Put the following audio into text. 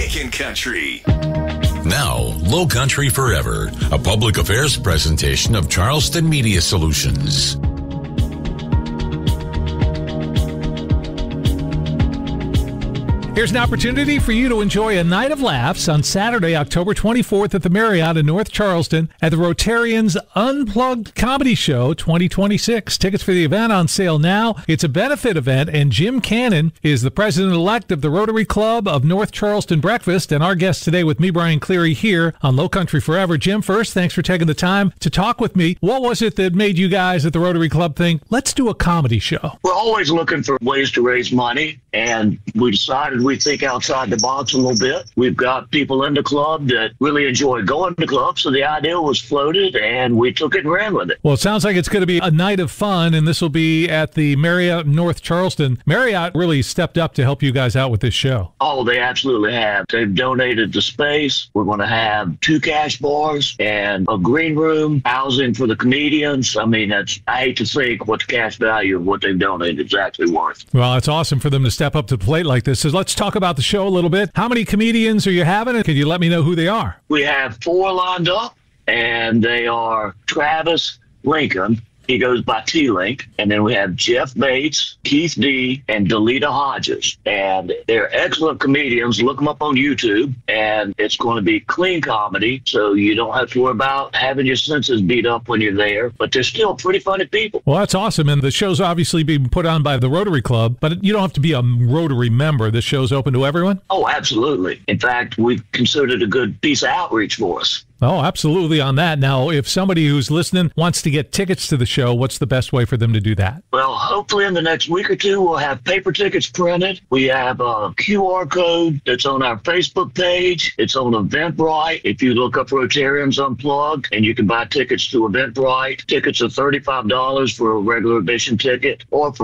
Taking Country. Now, Low Country Forever, a public affairs presentation of Charleston Media Solutions. Here's an opportunity for you to enjoy a night of laughs on Saturday, October 24th at the Marriott in North Charleston at the Rotarians Unplugged Comedy Show 2026. Tickets for the event on sale now. It's a benefit event, and Jim Cannon is the president-elect of the Rotary Club of North Charleston Breakfast, and our guest today with me, Brian Cleary, here on Low Country Forever. Jim, first, thanks for taking the time to talk with me. What was it that made you guys at the Rotary Club think, let's do a comedy show? We're always looking for ways to raise money, and we decided we think outside the box a little bit. We've got people in the club that really enjoy going to clubs, so the idea was floated, and we took it and ran with it. Well, it sounds like it's going to be a night of fun, and this will be at the Marriott North Charleston. Marriott really stepped up to help you guys out with this show. Oh, they absolutely have. They've donated the space. We're going to have 2 cash bars and a green room, housing for the comedians. I mean, I hate to think what the cash value of what they've donated is actually worth. Well, it's awesome for them to step up to the plate like this. So let's talk about the show a little bit. How many comedians are you having, and can you let me know who they are? We have 4 lined up, and they are Travis Lincoln. He goes by T-Link. And then we have Jeff Bates, Keith D, and Delita Hodges. And they're excellent comedians. Look them up on YouTube. And it's going to be clean comedy, so you don't have to worry about having your senses beat up when you're there. But they're still pretty funny people. Well, that's awesome. And the show's obviously being put on by the Rotary Club, but you don't have to be a Rotary member. This show's open to everyone? Oh, absolutely. In fact, we consider it a good piece of outreach for us. Oh, absolutely on that. Now, if somebody who's listening wants to get tickets to the show, what's the best way for them to do that? Well, hopefully in the next week or two, we'll have paper tickets printed. We have a QR code that's on our Facebook page. It's on Eventbrite. If you look up Rotarians Unplugged, and you can buy tickets to Eventbrite. Tickets are $35 for a regular admission ticket, or for